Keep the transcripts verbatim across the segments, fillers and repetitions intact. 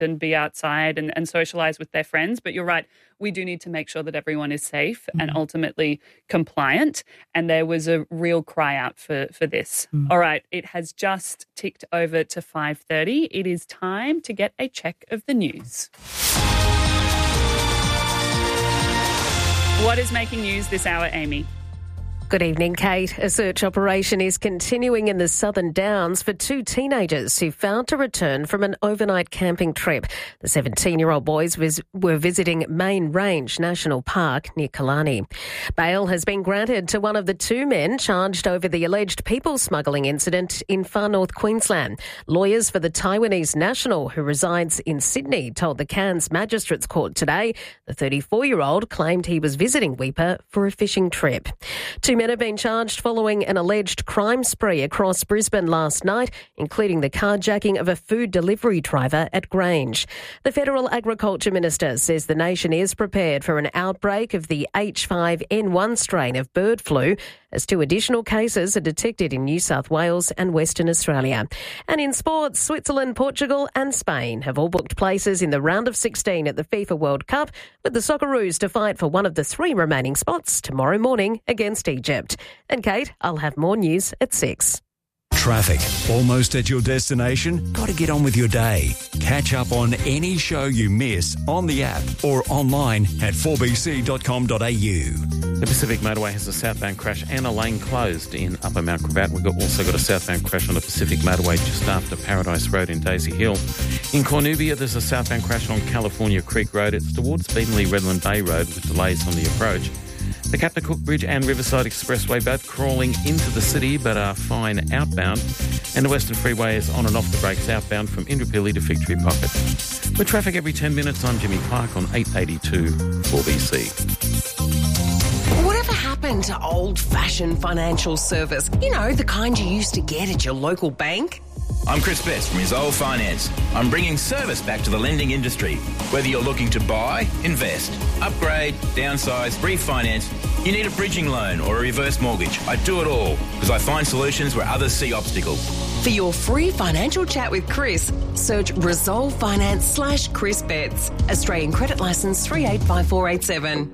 and be outside and, and socialise with their friends. But you're right, we do need to make sure that everyone is safe mm. and ultimately compliant. And there was a real cry out for, for this. Mm. All right, it has just ticked over to five thirty. It is time to get a check of the news. What is making news this hour, Amy? Good evening, Kate. A search operation is continuing in the Southern Downs for two teenagers who failed to return from an overnight camping trip. The seventeen-year-old boys was, were visiting Main Range National Park near Killarney. Bail has been granted to one of the two men charged over the alleged people smuggling incident in far north Queensland. Lawyers for the Taiwanese national who resides in Sydney told the Cairns Magistrates Court today the thirty-four-year-old claimed he was visiting Weipa for a fishing trip. Two men have been charged following an alleged crime spree across Brisbane last night, including the carjacking of a food delivery driver at Grange. The Federal Agriculture Minister says the nation is prepared for an outbreak of the H five N one strain of bird flu, as two additional cases are detected in New South Wales and Western Australia. And in sports, Switzerland, Portugal and Spain have all booked places in the round of sixteen at the FIFA World Cup, with the Socceroos to fight for one of the three remaining spots tomorrow morning against Egypt. And Kate, I'll have more news at six. Traffic. Almost at your destination? Got to get on with your day. Catch up on any show you miss on the app or online at four b c dot com dot a u. The Pacific Motorway has a southbound crash and a lane closed in Upper Mount Gravatt. We've got, also got a southbound crash on the Pacific Motorway just after Paradise Road in Daisy Hill. In Cornubia, there's a southbound crash on California Creek Road. It's towards Beatonley-Redland Bay Road with delays on the approach. The Captain Cook Bridge and Riverside Expressway both crawling into the city but are fine outbound. And the Western Freeway is on and off the brakes outbound from Indooroopilly to Fig Tree Pocket. With traffic every ten minutes, I'm Jimmy Clark on eight eighty-two four B C. Whatever happened to old-fashioned financial service? You know, the kind you used to get at your local bank? I'm Chris Best from Resolve Finance. I'm bringing service back to the lending industry. Whether you're looking to buy, invest, upgrade, downsize, refinance, you need a bridging loan or a reverse mortgage. I do it all because I find solutions where others see obstacles. For your free financial chat with Chris, search Resolve Finance slash Chris Betts. Australian Credit Licence three eight five four eight seven.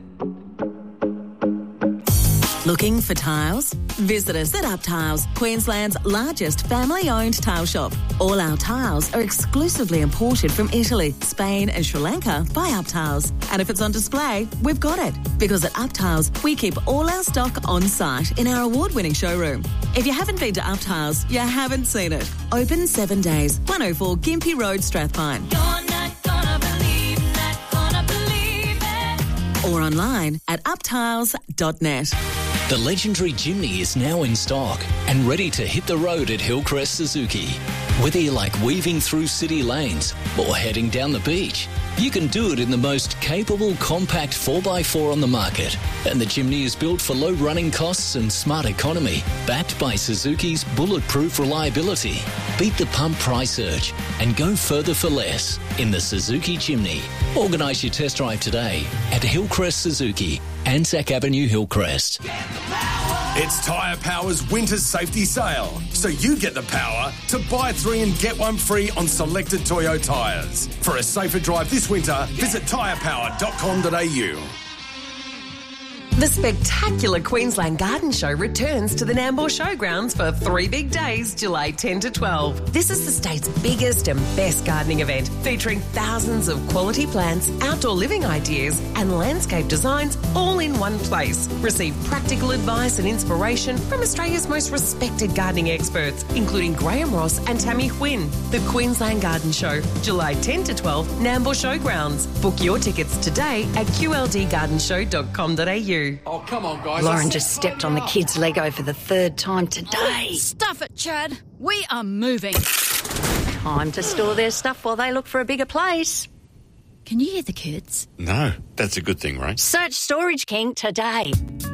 Looking for tiles? Visit us at Up Tiles, Queensland's largest family-owned tile shop. All our tiles are exclusively imported from Italy, Spain and Sri Lanka by Up Tiles. And if it's on display, we've got it. Because at Up Tiles, we keep all our stock on site in our award-winning showroom. If you haven't been to Up Tiles, you haven't seen it. Open seven days, one oh four Gympie Road, Strathpine. You're not gonna believe, not gonna believe it. Or online at up tiles dot net. The legendary Jimny is now in stock and ready to hit the road at Hillcrest Suzuki. Whether you like weaving through city lanes or heading down the beach, you can do it in the most capable compact four by four on the market. And the Jimny is built for low running costs and smart economy, backed by Suzuki's bulletproof reliability. Beat the pump price surge and go further for less in the Suzuki Jimny. Organise your test drive today at Hillcrest Suzuki, Anzac Avenue, Hillcrest. It's Tyre Power's winter safety sale, so you get the power to buy three and get one free on selected Toyo tyres. For a safer drive this winter, visit tyre power dot com dot a u. The spectacular Queensland Garden Show returns to the Nambour Showgrounds for three big days, July tenth to twelve. This is the state's biggest and best gardening event, featuring thousands of quality plants, outdoor living ideas and landscape designs all in one place. Receive practical advice and inspiration from Australia's most respected gardening experts, including Graham Ross and Tammy Huynh. The Queensland Garden Show, July tenth to twelve, Nambour Showgrounds. Book your tickets today at q l d garden show dot com dot a u. Oh, come on, guys. Lauren just stepped on the kids' Lego for the third time today. Stuff it, Chad. We are moving. Time to store their stuff while they look for a bigger place. Can you hear the kids? No, that's a good thing, right? Search Storage King today.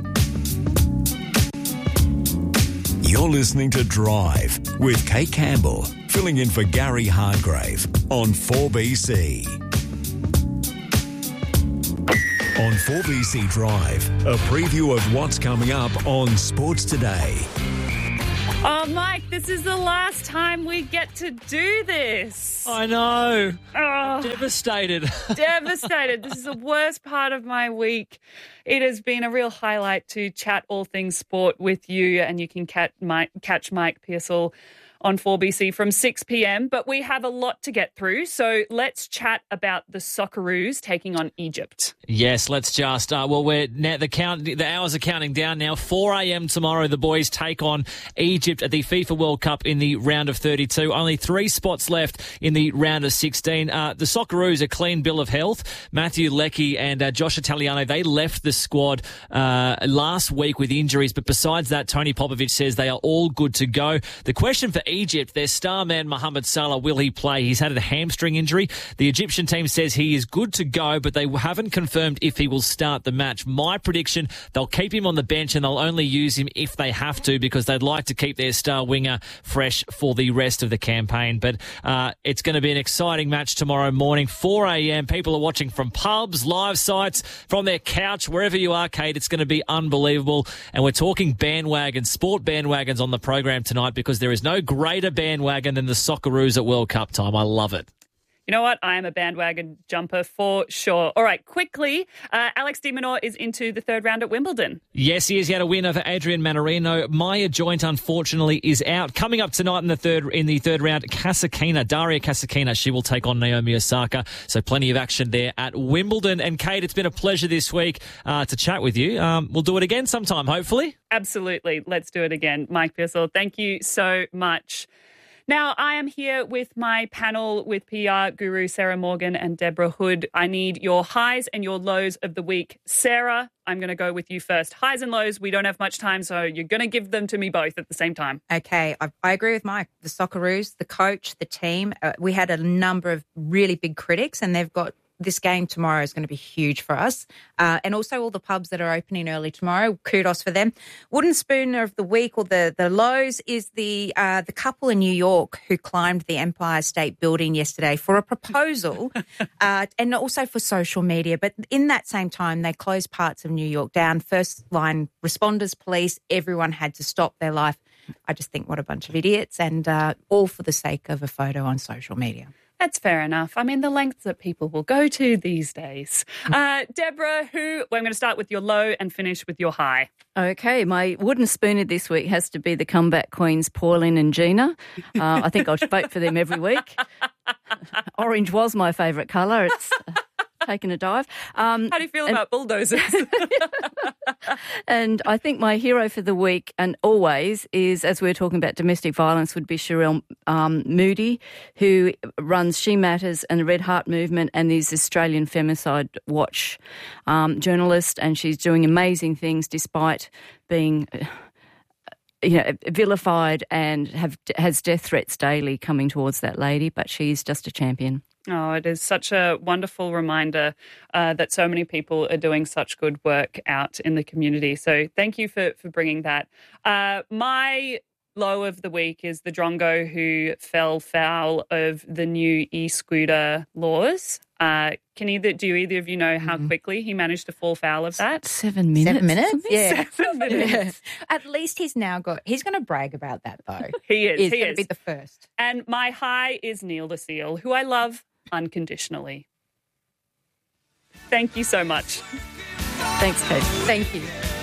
You're listening to Drive with Kate Campbell, filling in for Gary Hargrave on four B C. On four B C Drive, a preview of what's coming up on Sports Today. Oh, Mike, this is the last time we get to do this. I know. Oh, Devastated. devastated. This is the worst part of my week. It has been a real highlight to chat all things sport with you, and you can catch Mike, catch Mike Pearsall on four B C from six p.m. But we have a lot to get through, so let's chat about the Socceroos taking on Egypt. Yes, let's just, uh, well, we're now, the count, the hours are counting down now. four a.m. tomorrow, the boys take on Egypt at the FIFA World Cup in the round of thirty-two. Only three spots left in the round of sixteen. Uh, the Socceroos, a clean bill of health. Matthew Leckie and uh, Josh Italiano, they left the squad uh, last week with injuries, but besides that, Tony Popovic says they are all good to go. The question for Egypt, their star man Mohamed Salah, will he play? He's had a hamstring injury. The Egyptian team says he is good to go, but they haven't confirmed if he will start the match. My prediction, they'll keep him on the bench and they'll only use him if they have to, because they'd like to keep their star winger fresh for the rest of the campaign. But uh, it's going to be an exciting match tomorrow morning, four a.m. People are watching from pubs, live sites, from their couch, wherever you are, Kate. It's going to be unbelievable. And we're talking bandwagons, sport bandwagons on the program tonight, because there is no greater bandwagon than the Socceroos at World Cup time. I love it. You know what? I am a bandwagon jumper for sure. All right, quickly, uh, Alex de Minaur is into the third round at Wimbledon. Yes, he is. He had a win over Adrian Manarino. Maya Joint, unfortunately, is out. Coming up tonight in the third in the third round, Kasakina, Daria Kasakina, she will take on Naomi Osaka. So plenty of action there at Wimbledon. And Kate, it's been a pleasure this week uh, to chat with you. Um, we'll do it again sometime, hopefully. Absolutely. Let's do it again. Mike Pearsall, thank you so much. Now, I am here with my panel with P R guru Sarah Morgan and Deborah Hood. I need your highs and your lows of the week. Sarah, I'm going to go with you first. Highs and lows, we don't have much time, so you're going to give them to me both at the same time. Okay, I, I agree with Mike. The Socceroos, the coach, the team, uh, we had a number of really big critics, and they've got this game tomorrow is going to be huge for us. Uh, and also all the pubs that are opening early tomorrow, kudos for them. Wooden spoon of the week, or the, the lows, is the uh, the couple in New York who climbed the Empire State Building yesterday for a proposal uh, and also for social media. But in that same time, they closed parts of New York down. First line responders, police, everyone had to stop their life. I just think what a bunch of idiots, and uh, all for the sake of a photo on social media. That's fair enough. I mean, the lengths that people will go to these days. Uh, Deborah, who, well, I'm going to start with your low and finish with your high. Okay, my wooden spooner this week has to be the comeback queens, Pauline and Gina. Uh, I think I'll vote for them every week. Orange was my favourite colour. It's uh, taken a dive. Um, How do you feel and, about bulldozers? And I think my hero for the week, and always, is, as we were talking about domestic violence, would be Sherelle um, Moody, who runs She Matters and the Red Heart Movement, and is Australian Femicide Watch um, journalist, and she's doing amazing things despite being you know, vilified and have has death threats daily coming towards that lady, but she's just a champion. Oh, it is such a wonderful reminder uh, that so many people are doing such good work out in the community. So thank you for, for bringing that. Uh, my low of the week is the drongo who fell foul of the new e-scooter laws. Uh, can either do either of you know how quickly he managed to fall foul of that? Seven minutes. Seven minutes? Yeah. Seven minutes. At least he's now got, he's going to brag about that, though. He is. He's he going is. to be the first. And my high is Neil the Seal, who I love unconditionally. Thank you so much. Thanks, Kate. Thank you.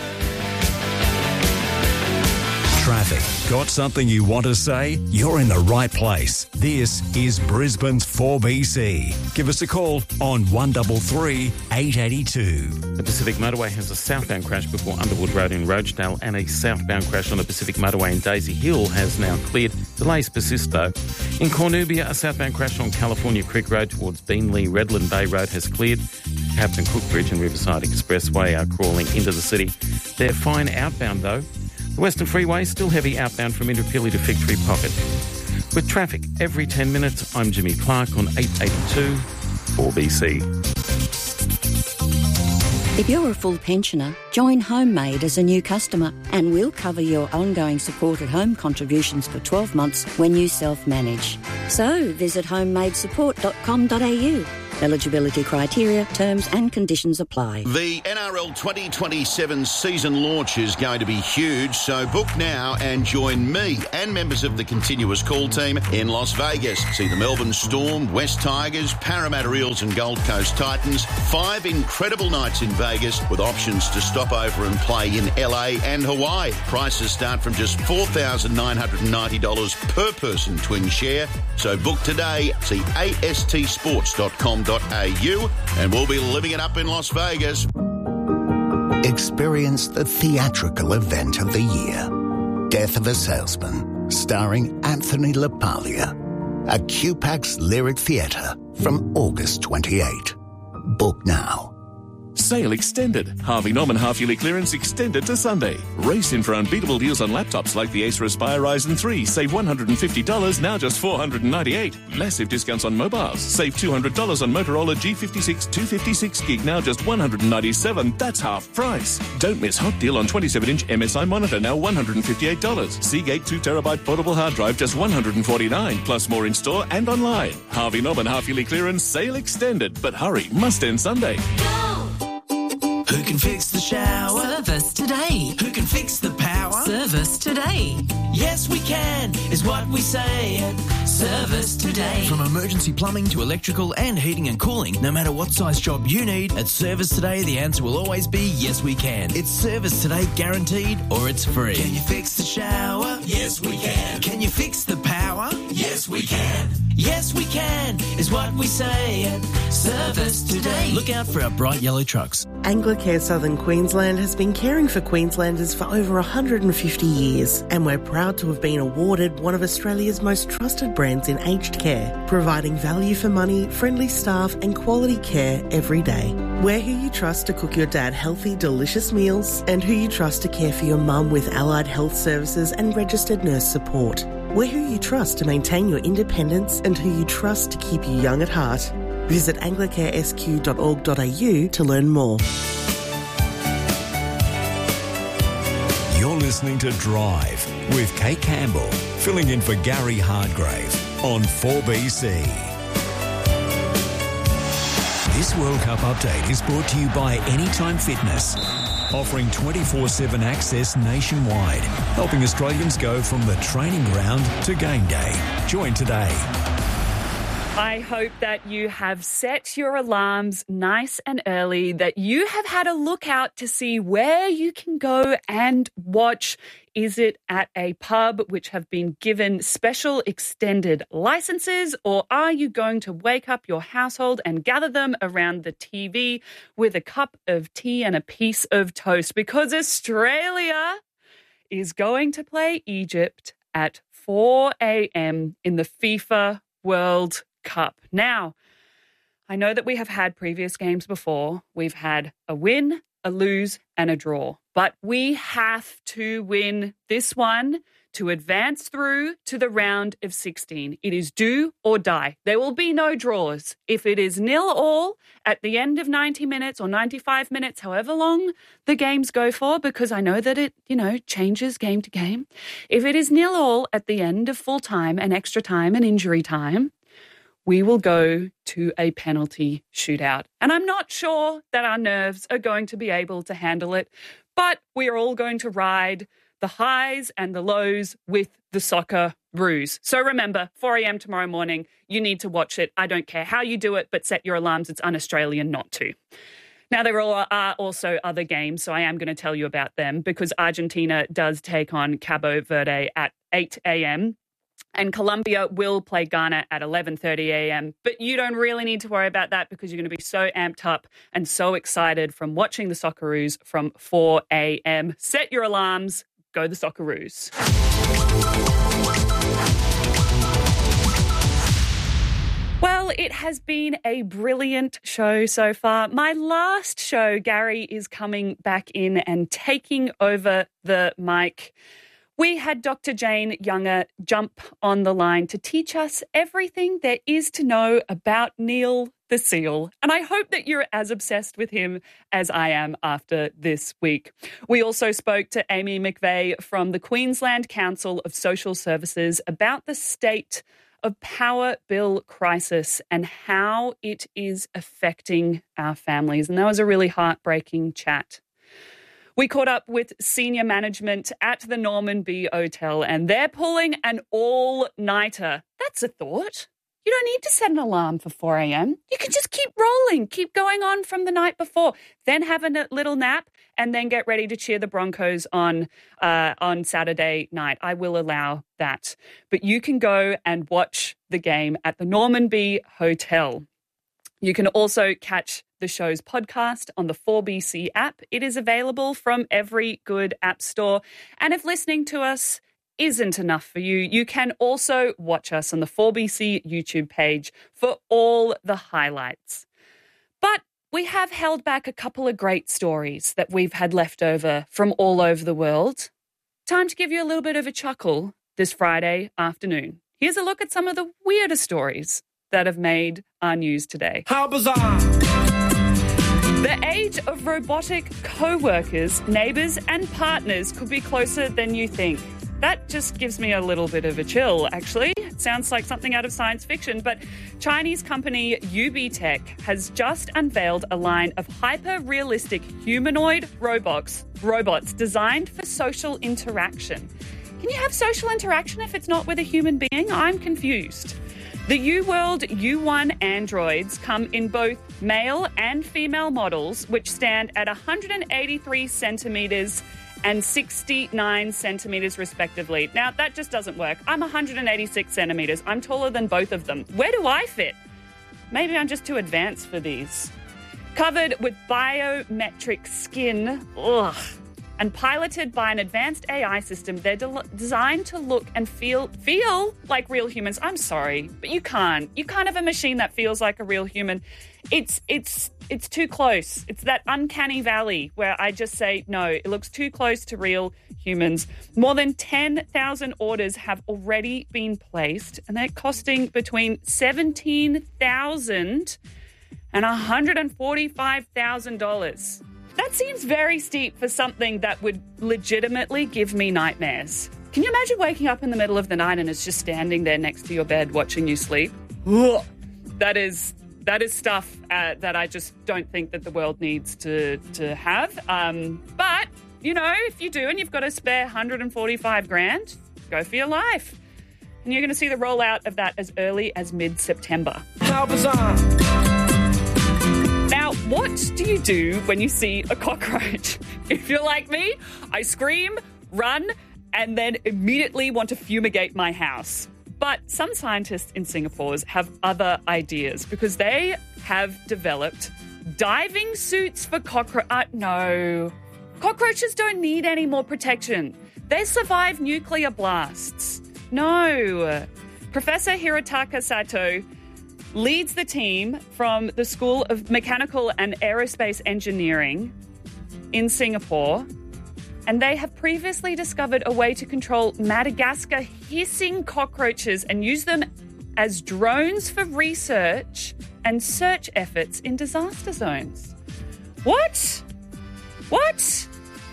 Traffic. Got something you want to say? You're in the right place. This is Brisbane's four B C. Give us a call on one three three, eight eight two. The Pacific Motorway has a southbound crash before Underwood Road in Rochedale, and a southbound crash on the Pacific Motorway in Daisy Hill has now cleared. Delays persist though. In Cornubia, a southbound crash on California Creek Road towards Beenleigh Redland Bay Road has cleared. Captain Cook Bridge and Riverside Expressway are crawling into the city. They're fine outbound though. The Western Freeway is still heavy outbound from Indooroopilly to Fig Tree Pocket. With traffic every ten minutes, I'm Jimmy Clark on eight eighty-two four B C. If you're a full pensioner, join HomeMade as a new customer and we'll cover your ongoing supported home contributions for twelve months when you self-manage. So visit homemade support dot com dot a u Eligibility criteria, terms and conditions apply. The N R L twenty twenty-seven season launch is going to be huge, so book now and join me and members of the Continuous Call team in Las Vegas. See the Melbourne Storm, West Tigers, Parramatta Eels and Gold Coast Titans. Five incredible nights in Vegas with options to stop over and play in L A and Hawaii. Prices start from just four thousand nine hundred ninety dollars per person twin share. So book today. See a s t sports dot com dot a u and we'll be living it up in Las Vegas. Experience the theatrical event of the year. Death of a Salesman, starring Anthony LaPaglia. At Q PAX Lyric Theatre from August twenty-eighth. Book now. Sale extended. Harvey Norman half-yearly clearance extended to Sunday. Race in for unbeatable deals on laptops like the Acer Aspire Ryzen three. Save one hundred fifty dollars, now just four hundred ninety-eight dollars. Massive discounts on mobiles. Save two hundred dollars on Motorola G fifty-six two fifty-six gig, now just one hundred ninety-seven dollars. That's half price. Don't miss hot deal on twenty-seven inch M S I monitor, now one hundred fifty-eight dollars. Seagate two terabyte portable hard drive, just one hundred forty-nine dollars. Plus more in store and online. Harvey Norman half-yearly clearance, sale extended. But hurry, must end Sunday. Who can fix the shower? Service today. Who can fix the power? Service today. Yes, we can, is what we say at Service Today. From emergency plumbing to electrical and heating and cooling, no matter what size job you need, at Service Today, the answer will always be yes, we can. It's Service Today guaranteed or it's free. Can you fix the shower? Yes, we can. Can you fix the power? Yes, we can. Yes, we can, is what we say at Service Today. Look out for our bright yellow trucks. Anglicare Southern Queensland has been caring for Queenslanders for over one hundred fifty years, and we're proud to have been awarded one of Australia's most trusted brands in aged care, providing value for money, friendly staff and quality care every day. We're who you trust to cook your dad healthy, delicious meals, and who you trust to care for your mum with allied health services and registered nurse support. We're who you trust to maintain your independence and who you trust to keep you young at heart. Visit anglicare s q dot org dot a u to learn more. You're listening to Drive with Kate Campbell, filling in for Gary Hardgrave on four B C. This World Cup update is brought to you by Anytime Fitness, offering twenty-four seven access nationwide, helping Australians go from the training ground to game day. Join today. I hope that you have set your alarms nice and early, that you have had a look out to see where you can go and watch. Is it at a pub which have been given special extended licenses, or are you going to wake up your household and gather them around the T V with a cup of tea and a piece of toast? Because Australia is going to play Egypt at four a.m. in the FIFA World Cup. Now, I know that we have had previous games before. We've had a win, a lose, and a draw. But we have to win this one to advance through to the round of sixteen. It is do or die. There will be no draws. If it is nil all at the end of ninety minutes or ninety-five minutes, however long the games go for, because I know that it, you know, changes game to game. If it is nil all at the end of full time and extra time and injury time, we will go to a penalty shootout. And I'm not sure that our nerves are going to be able to handle it, but we're all going to ride the highs and the lows with the Socceroos. So remember, four a.m. tomorrow morning, you need to watch it. I don't care how you do it, but set your alarms. It's un-Australian not to. Now, there are also other games, so I am going to tell you about them, because Argentina does take on Cabo Verde at eight a.m., and Colombia will play Ghana at eleven thirty a.m. But you don't really need to worry about that, because you're going to be so amped up and so excited from watching the Socceroos from four a.m. Set your alarms. Go the Socceroos. Well, it has been a brilliant show so far. My last show, Gary is coming back in and taking over the mic. We had Doctor Jane Younger jump on the line to teach us everything there is to know about Neil the Seal. And I hope that you're as obsessed with him as I am after this week. We also spoke to Amy McVeigh from the Queensland Council of Social Services about the state of power bill crisis and how it is affecting our families. And that was a really heartbreaking chat. We caught up with senior management at the Norman B Hotel, and they're pulling an all-nighter. That's a thought. You don't need to set an alarm for four a.m. You can just keep rolling, keep going on from the night before, then have a little nap, and then get ready to cheer the Broncos on uh, on Saturday night. I will allow that. But you can go and watch the game at the Norman B Hotel. You can also catch the show's podcast on the four B C app. It is available from every good app store. And if listening to us isn't enough for you, you can also watch us on the four B C YouTube page for all the highlights. But we have held back a couple of great stories that we've had left over from all over the world. Time to give you a little bit of a chuckle this Friday afternoon. Here's a look at some of the weirder stories that have made our news today. How bizarre! The age of robotic co-workers, neighbours and partners could be closer than you think. That just gives me a little bit of a chill, actually. It sounds like something out of science fiction, but Chinese company U B Tech has just unveiled a line of hyper-realistic humanoid robots, robots designed for social interaction. Can you have social interaction if it's not with a human being? I'm confused. The U-World U one androids come in both male and female models, which stand at one hundred eighty-three centimetres and sixty-nine centimetres respectively. Now, that just doesn't work. I'm one hundred eighty-six centimetres. I'm taller than both of them. Where do I fit? Maybe I'm just too advanced for these. Covered with biometric skin, ugh, and piloted by an advanced A I system, they're de- designed to look and feel feel like real humans. I'm sorry, but you can't. You can't have a machine that feels like a real human. It's it's it's too close. It's that uncanny valley where I just say, no, it looks too close to real humans. More than ten thousand orders have already been placed, and they're costing between seventeen thousand dollars and one hundred forty-five thousand dollars. That seems very steep for something that would legitimately give me nightmares. Can you imagine waking up in the middle of the night and it's just standing there next to your bed watching you sleep? Ugh. That is that is stuff uh, that I just don't think that the world needs to, to have. Um, but, you know, if you do and you've got a spare one hundred forty-five grand, go for your life. And you're going to see the rollout of that as early as mid-September. How bizarre! Now, what do you do when you see a cockroach? If you're like me, I scream, run, and then immediately want to fumigate my house. But some scientists in Singapore have other ideas because they have developed diving suits for cockroaches. Uh, no, cockroaches don't need any more protection. They survive nuclear blasts. No. Professor Hirotaka Sato leads the team from the School of Mechanical and Aerospace Engineering in Singapore, and they have previously discovered a way to control Madagascar hissing cockroaches and use them as drones for research and search efforts in disaster zones. What? What?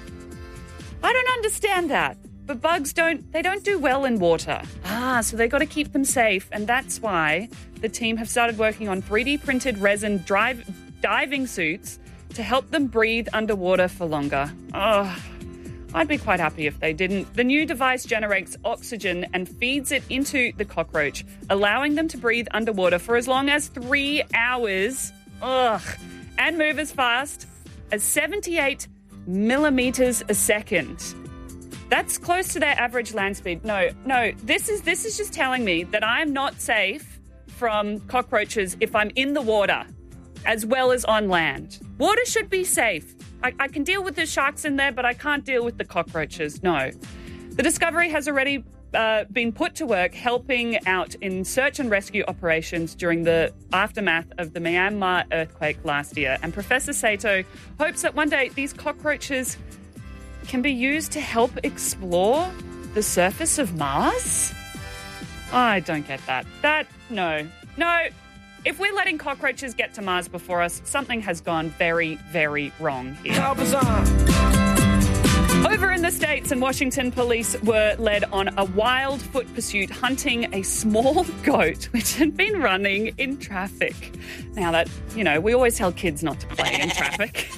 I don't understand that. But bugs don't, they don't do well in water. Ah, so they've got to keep them safe. And that's why the team have started working on three D printed resin drive, diving suits to help them breathe underwater for longer. Oh, I'd be quite happy if they didn't. The new device generates oxygen and feeds it into the cockroach, allowing them to breathe underwater for as long as three hours. Ugh. And move as fast as seventy-eight millimeters a second. That's close to their average land speed. No, no, this is this is just telling me that I'm not safe from cockroaches if I'm in the water as well as on land. Water should be safe. I, I can deal with the sharks in there, but I can't deal with the cockroaches. No. The Discovery has already uh, been put to work helping out in search and rescue operations during the aftermath of the Myanmar earthquake last year. And Professor Sato hopes that one day these cockroaches can be used to help explore the surface of Mars? I don't get that. That, no. No, if we're letting cockroaches get to Mars before us, something has gone very, very wrong here. How bizarre! Over in the States, and Washington police were led on a wild foot pursuit hunting a small goat which had been running in traffic. Now that, you know, we always tell kids not to play in traffic.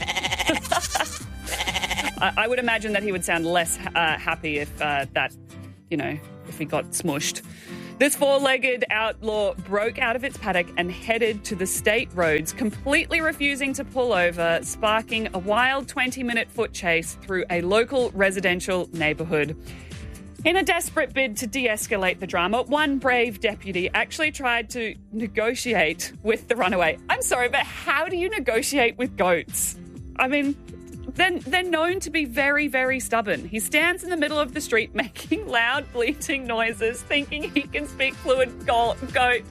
I, I would imagine that he would sound less uh, happy if uh, that, you know, if he got smushed. This four-legged outlaw broke out of its paddock and headed to the state roads, completely refusing to pull over, sparking a wild twenty-minute foot chase through a local residential neighbourhood. In a desperate bid to de-escalate the drama, one brave deputy actually tried to negotiate with the runaway. I'm sorry, but how do you negotiate with goats? I mean, Then they're known to be very, very stubborn. He stands in the middle of the street making loud bleating noises, thinking he can speak fluent go- goat.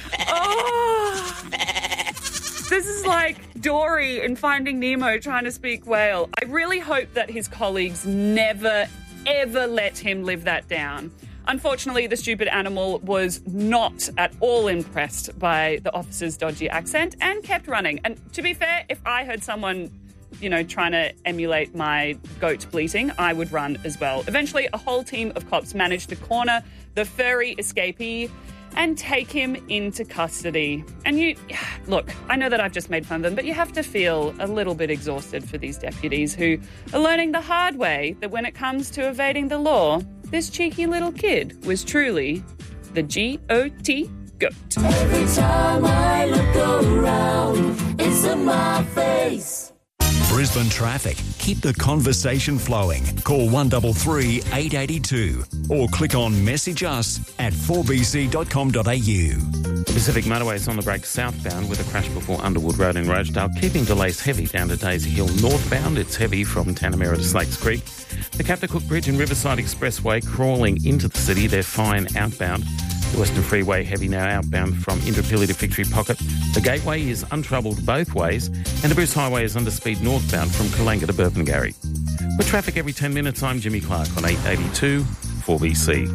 Oh, this is like Dory in Finding Nemo trying to speak whale. I really hope that his colleagues never, ever let him live that down. Unfortunately, the stupid animal was not at all impressed by the officer's dodgy accent and kept running. And to be fair, if I heard someone, you know, trying to emulate my goat bleating, I would run as well. Eventually, a whole team of cops managed to corner the furry escapee and take him into custody. And you, look, I know that I've just made fun of them, but you have to feel a little bit exhausted for these deputies who are learning the hard way that when it comes to evading the law, this cheeky little kid was truly the G O T goat. Every time I look around, it's in my face. Brisbane traffic. Keep the conversation flowing. Call one three three, eight eight two or click on message us at four b c dot com dot a u. The Pacific Motorway is on the brake southbound with a crash before Underwood Road in Rosedale, keeping delays heavy down to Daisy Hill. Northbound, it's heavy from Tanamera to Snakes Creek. The Captain Cook Bridge and Riverside Expressway crawling into the city. They're fine outbound. The Western Freeway heavy now outbound from Indooroopilly to Victory Pocket. The Gateway is untroubled both ways, and the Bruce Highway is under speed northbound from Kalanga to Burpengary. With traffic every ten minutes, I'm Jimmy Clark on eight eighty-two four B C.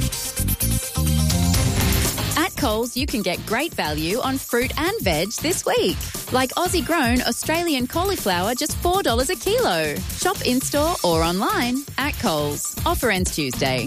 At Coles, you can get great value on fruit and veg this week. Like Aussie-grown Australian cauliflower, just four dollars a kilo. Shop in-store or online at Coles. Offer ends Tuesday.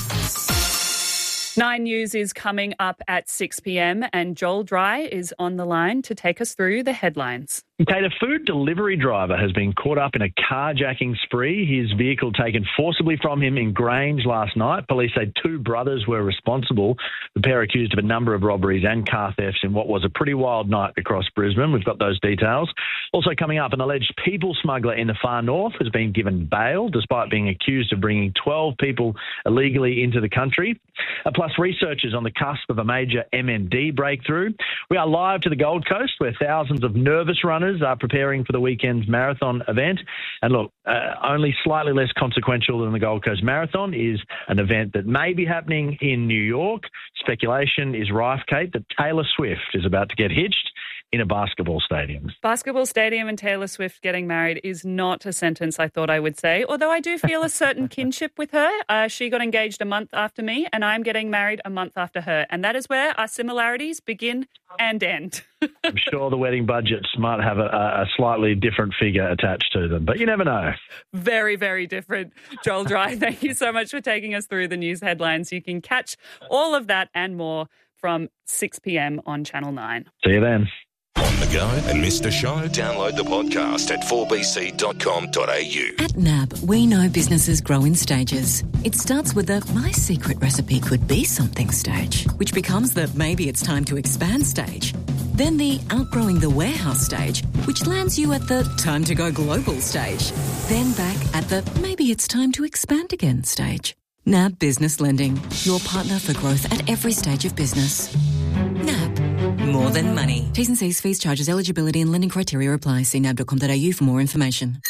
Nine News is coming up at six p.m. and Joel Dry is on the line to take us through the headlines. Okay, the food delivery driver has been caught up in a carjacking spree. His vehicle taken forcibly from him in Grange last night. Police say two brothers were responsible. The pair accused of a number of robberies and car thefts in what was a pretty wild night across Brisbane. We've got those details. Also coming up, an alleged people smuggler in the far north has been given bail despite being accused of bringing twelve people illegally into the country. Uh, plus, researchers on the cusp of a major M M D breakthrough. We are live to the Gold Coast where thousands of nervous runners are preparing for the weekend's marathon event. And look, uh, only slightly less consequential than the Gold Coast Marathon is an event that may be happening in New York. Speculation is rife, Kate, that Taylor Swift is about to get hitched in a basketball stadium. Basketball stadium and Taylor Swift getting married is not a sentence I thought I would say, although I do feel a certain kinship with her. Uh, she got engaged a month after me and I'm getting married a month after her. And that is where our similarities begin and end. I'm sure the wedding budgets might have a, a slightly different figure attached to them, but you never know. Very, very different. Joel Dry, thank you so much for taking us through the news headlines. You can catch all of that and more from six p.m. on Channel nine. See you then. On the go and missed a show? Download the podcast at four b c dot com dot a u. At N A B, we know businesses grow in stages. It starts with the my secret recipe could be something stage, which becomes the maybe it's time to expand stage. Then the outgrowing the warehouse stage, which lands you at the time to go global stage. Then back at the maybe it's time to expand again stage. N A B Business Lending, your partner for growth at every stage of business. N A B. More than money. T's and C's, fees, charges, eligibility and lending criteria apply. See nab dot com dot a u for more information.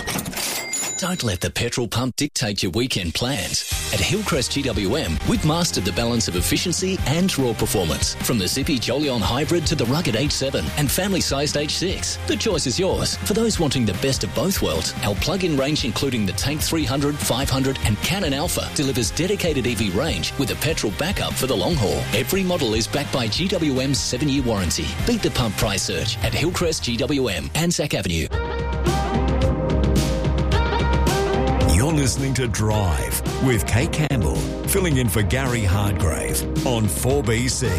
Don't let the petrol pump dictate your weekend plans. At Hillcrest G W M, we've mastered the balance of efficiency and raw performance. From the zippy Jolion Hybrid to the rugged H seven and family-sized H six. The choice is yours. For those wanting the best of both worlds, our plug-in range including the Tank three hundred, five hundred and Cannon Alpha delivers dedicated E V range with a petrol backup for the long haul. Every model is backed by G W M's seven-year warranty. Beat the pump price surge at Hillcrest G W M, Anzac Avenue. listening to Drive with Kate Campbell, filling in for Gary Hardgrave on four B C.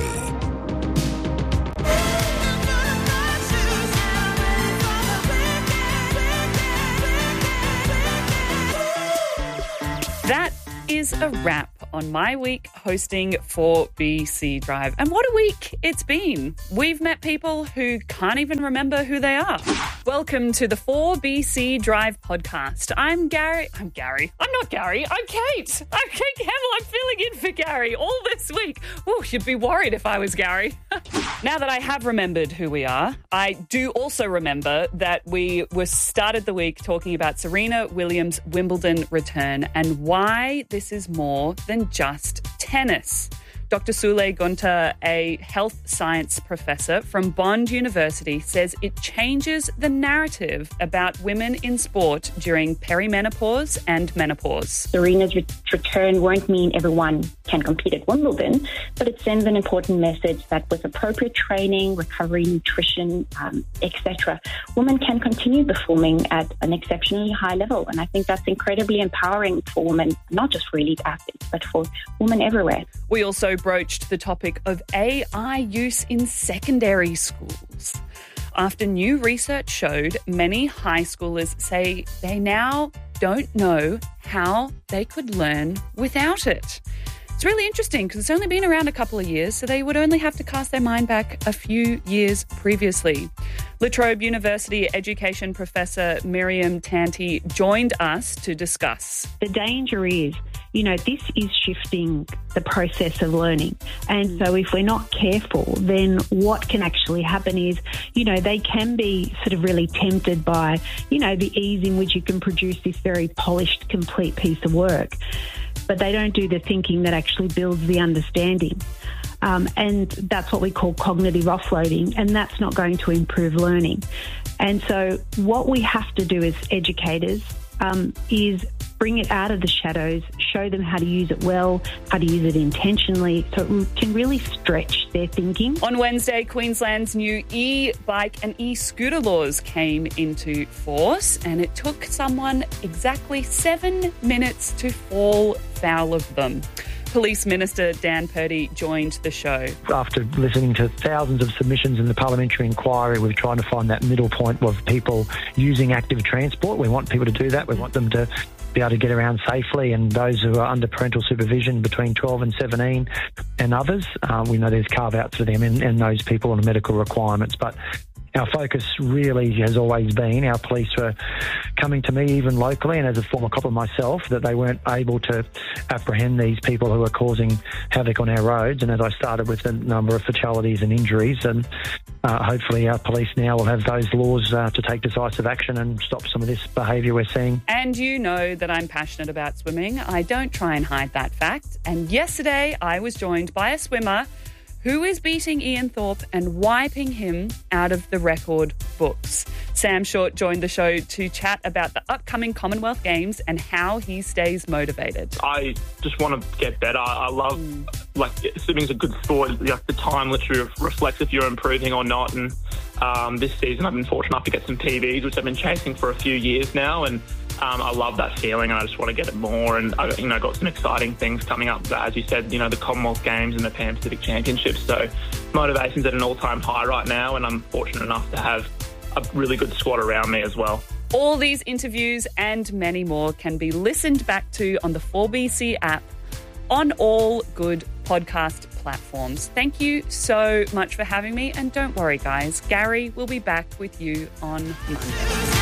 That is a wrap on my week hosting four B C Drive. And what a week it's been. We've met people who can't even remember who they are. Welcome to the four B C Drive podcast. I'm Gary. I'm Gary. I'm not Gary. I'm Kate. I'm Kate Campbell. I'm filling in for Gary all this week. Oh, you'd be worried if I was Gary. Now that I have remembered who we are, I do also remember that we were started the week talking about Serena Williams' Wimbledon return and why this is more than just tennis. Doctor Sule Gunter, a health science professor from Bond University, says it changes the narrative about women in sport during perimenopause and menopause. Serena's re- return won't mean everyone can compete at Wimbledon, but it sends an important message that with appropriate training, recovery, nutrition, um, et cetera, women can continue performing at an exceptionally high level. And I think that's incredibly empowering for women, not just for elite athletes, but for women everywhere. We also broached the topic of A I use in secondary schools. After new research showed many high schoolers say they now don't know how they could learn without it. It's really interesting because it's only been around a couple of years, so they would only have to cast their mind back a few years previously. La Trobe University education professor Miriam Tanti joined us to discuss. The danger is, you know, this is shifting the process of learning. And so if we're not careful, then what can actually happen is, you know, they can be sort of really tempted by, you know, the ease in which you can produce this very polished, complete piece of work. But they don't do the thinking that actually builds the understanding. Um, and that's what we call cognitive offloading, and that's not going to improve learning. And so what we have to do as educators um, is bring it out of the shadows, show them how to use it well, how to use it intentionally, so it can really stretch their thinking. On Wednesday, Queensland's new e-bike and e-scooter laws came into force, and it took someone exactly seven minutes to fall foul of them. Police Minister Dan Purdy joined the show. After listening to thousands of submissions in the parliamentary inquiry, we're trying to find that middle point of people using active transport. We want people to do that. We want them to be able to get around safely, and those who are under parental supervision between twelve and seventeen and others, uh, we know there's carve-outs for them and, and those people on medical requirements. But our focus really has always been, our police were coming to me even locally, and as a former copper myself, that they weren't able to apprehend these people who are causing havoc on our roads. And as I started with the number of fatalities and injuries, and uh, hopefully our police now will have those laws uh, to take decisive action and stop some of this behaviour we're seeing. And you know that I'm passionate about swimming. I don't try and hide that fact. And yesterday I was joined by a swimmer who is beating Ian Thorpe and wiping him out of the record books. Sam Short joined the show to chat about the upcoming Commonwealth Games and how he stays motivated. I just want to get better. I love, mm. like, swimming's a good sport. Like, the time literally reflects if you're improving or not. And um, this season I've been fortunate enough to get some P Bs, which I've been chasing for a few years now. And Um, I love that feeling, and I just want to get it more. And I, you know, got some exciting things coming up. As you said, you know, the Commonwealth Games and the Pan Pacific Championships. So motivation's at an all-time high right now, and I'm fortunate enough to have a really good squad around me as well. All these interviews and many more can be listened back to on the four B C app on all good podcast platforms. Thank you so much for having me, and don't worry, guys, Gary will be back with you on Monday.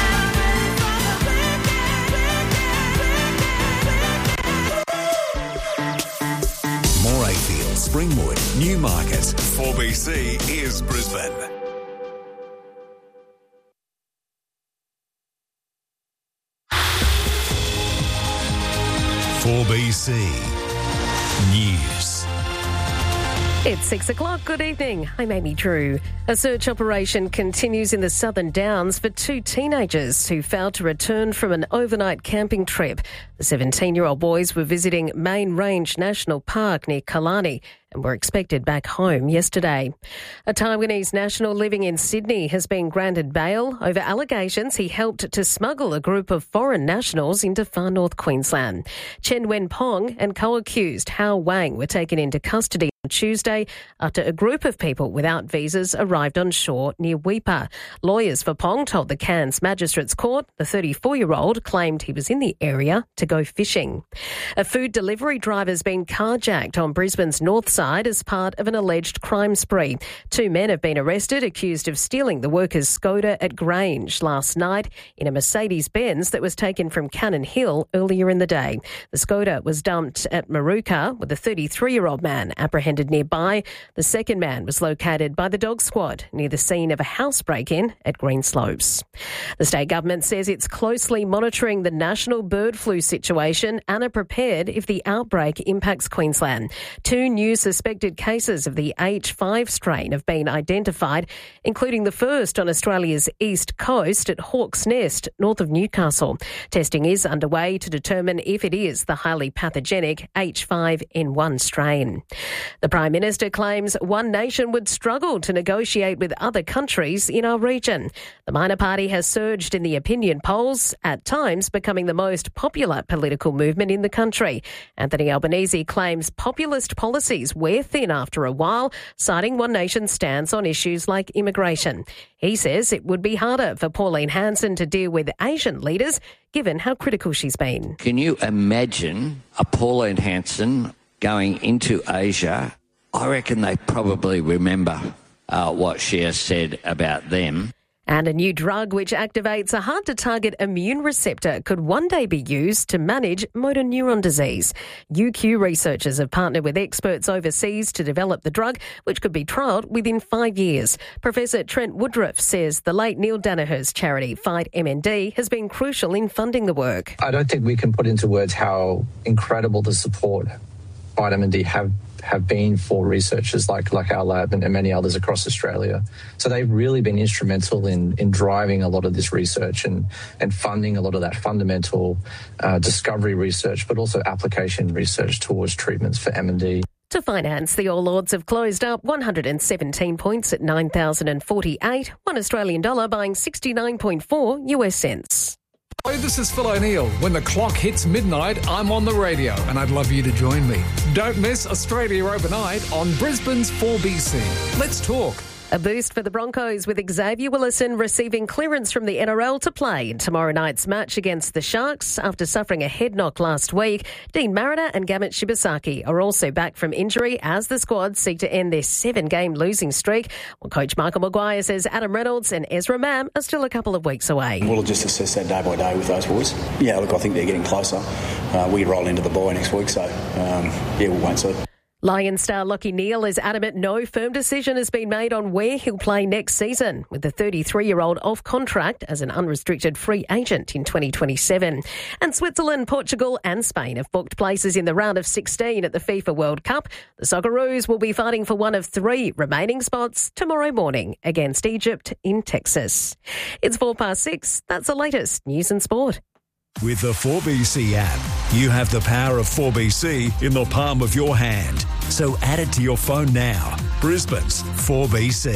Morayfield, Springwood, Newmarket. four B C is Brisbane. four B C News. It's six o'clock. Good evening. I'm Amy Drew. A search operation continues in the Southern Downs for two teenagers who failed to return from an overnight camping trip. The seventeen-year-old boys were visiting Main Range National Park near Killarney and were expected back home yesterday. A Taiwanese national living in Sydney has been granted bail over allegations he helped to smuggle a group of foreign nationals into far north Queensland. Chen Wen-pong and co-accused Hao Wang were taken into custody on Tuesday after a group of people without visas arrived on shore near Weipa. Lawyers for Pong told the Cairns Magistrates Court the thirty-four-year-old claimed he was in the area to go fishing. A food delivery driver has been carjacked on Brisbane's north side as part of an alleged crime spree. Two men have been arrested accused of stealing the workers' Skoda at Grange last night in a Mercedes-Benz that was taken from Cannon Hill earlier in the day. The Skoda was dumped at Maruka with a thirty-three-year-old man apprehended nearby. The second man was located by the dog squad near the scene of a house break-in at Greenslopes. The state government says it's closely monitoring the national bird flu situation and are prepared if the outbreak impacts Queensland. Two new suspected cases of the H five strain have been identified, including the first on Australia's east coast at Hawk's Nest, north of Newcastle. Testing is underway to determine if it is the highly pathogenic H five N one strain. The Prime Minister claims one nation would struggle to negotiate with other countries in our region. The minor party has surged in the opinion polls, at times becoming the most popular political movement in the country. Anthony Albanese claims populist policies wear thin after a while, citing one nation's stance on issues like immigration. He says it would be harder for Pauline Hanson to deal with Asian leaders, given how critical she's been. Can you imagine a Pauline Hanson going into Asia? I reckon they probably remember uh, what she has said about them. And a new drug which activates a hard-to-target immune receptor could one day be used to manage motor neuron disease. U Q researchers have partnered with experts overseas to develop the drug, which could be trialled within five years. Professor Trent Woodruff says the late Neil Danaher's charity Fight M N D has been crucial in funding the work. I don't think we can put into words how incredible the support Fight M N D have have been for researchers like like our lab and, and many others across Australia. So they've really been instrumental in in driving a lot of this research and, and funding a lot of that fundamental uh, discovery research, but also application research towards treatments for M N D. To finance, the All Ords have closed up one hundred seventeen points at nine thousand forty-eight, one Australian dollar buying sixty-nine point four U S cents. Hi, this is Phil O'Neill. When the clock hits midnight, I'm on the radio and I'd love you to join me. Don't miss Australia Overnight on Brisbane's four B C. Let's talk. A boost for the Broncos with Xavier Willison receiving clearance from the N R L to play in tomorrow night's match against the Sharks after suffering a head knock last week. Dean Mariner and Gamut Shibasaki are also back from injury as the squad seek to end their seven-game losing streak. Well, Coach Michael Maguire says Adam Reynolds and Ezra Mam are still a couple of weeks away. We'll just assess that day by day with those boys. Yeah, look, I think they're getting closer. Uh, we roll into the bye next week, so um, yeah, we'll wait and see. Lion star Lachie Neale is adamant no firm decision has been made on where he'll play next season, with the thirty-three-year-old off contract as an unrestricted free agent in twenty twenty-seven. And Switzerland, Portugal and Spain have booked places in the round of sixteen at the FIFA World Cup. The Socceroos will be fighting for one of three remaining spots tomorrow morning against Egypt in Texas. It's four past six. That's the latest news and sport. With the four B C app, you have the power of four B C in the palm of your hand. So add it to your phone now. Brisbane's four B C.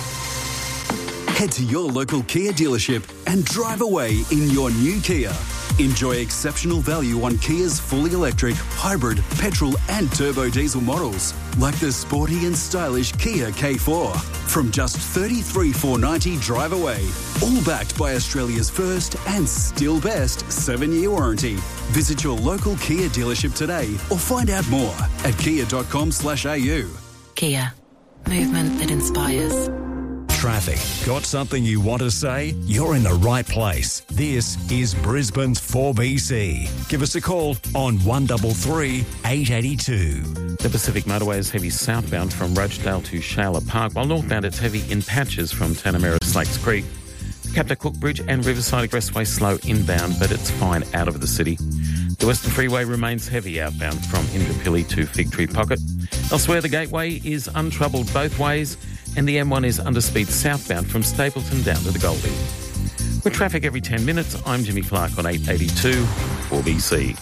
Head to your local Kia dealership and drive away in your new Kia. Enjoy exceptional value on Kia's fully electric, hybrid, petrol and turbo diesel models, like the sporty and stylish Kia K four. From just thirty-three thousand four hundred ninety dollars drive away, all backed by Australia's first and still best seven-year warranty. Visit your local Kia dealership today or find out more at kia dot com slash a u. Kia. Movement that inspires. Traffic. Got something you want to say? You're in the right place. This is Brisbane's four B C. Give us a call on one three three, eight eight two. The Pacific Motorway is heavy southbound from Rochedale to Shayla Park, while northbound it's heavy in patches from Tanamera to Slakes Creek. Captain Cook Bridge and Riverside Expressway slow inbound, but it's fine out of the city. The Western Freeway remains heavy outbound from Indooroopilly to Fig Tree Pocket. Elsewhere, the Gateway is untroubled both ways, and the M one is under speed southbound from Stapleton down to the Goldie. With traffic every ten minutes, I'm Jimmy Clark on eight eighty-two four B C.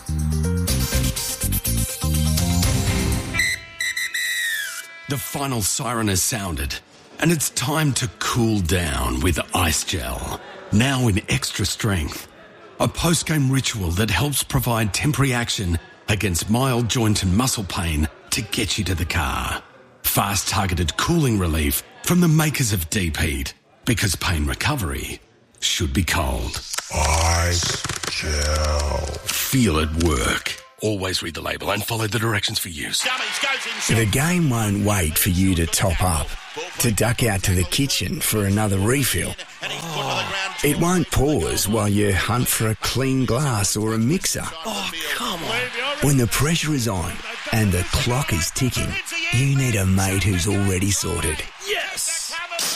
The final siren has sounded, and it's time to cool down with Ice Gel. Now in extra strength. A post-game ritual that helps provide temporary action against mild joint and muscle pain to get you to the car. Fast targeted cooling relief from the makers of Deep Heat, because pain recovery should be cold. Ice Gel. Feel it work. Always read the label and follow the directions for use. The game won't wait for you to top up, to duck out to the kitchen for another refill. It won't pause while you hunt for a clean glass or a mixer. Oh, come on. When the pressure is on and the clock is ticking, you need a mate who's already sorted. Yes!